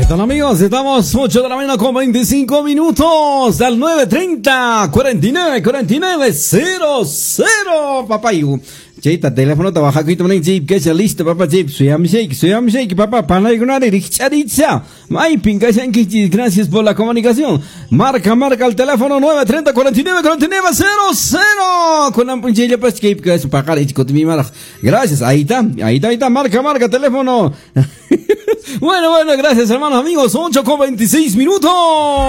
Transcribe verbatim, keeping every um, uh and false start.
tal, amigos? Estamos ocho de la mañana con veinticinco minutos al nueve treinta cuarenta y nueve cuarenta y nueve cero cero, papayu. Chita teléfono ta baja kito ning chip que listo papa chip suyam shake suyam shake papa pana ignore richa richa mai pinga shanki. Gracias por la comunicación. Marca marca el teléfono nueve treinta cuarenta y nueve cuarenta y nueve cero cero con un pinche pues chip que es para cara chico mi mara. Gracias, ahí está, ahí está, ahí está, marca marca teléfono. Bueno, bueno, gracias hermanos amigos, ocho con veintiséis minutos.